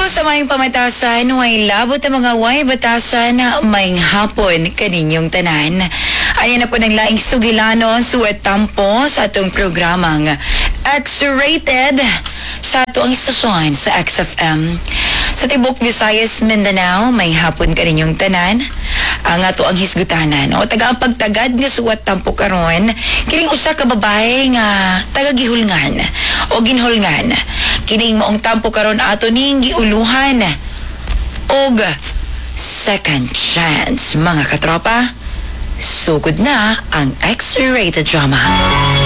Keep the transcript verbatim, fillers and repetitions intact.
sa mayong pamatasan, way labot ang mga way batasan na maying hapon kaninyong tanan. Ayan na po ng laing sugilanon, suwet tampo sa atong programang X-Rated sa atong istasyon sa X F M. Sa Tibok, Visayas, Mindanao, may hapon kaninyong tanan. Ang ato ang hisgutanan o taga ang pagtagad nga suwat tampo karon kining usa ka babae nga taga gihulngan o ginhulngan kining maong tampo karon ato ning giuluhan og second chance mga katropa. Sugod na ang X-Rated drama.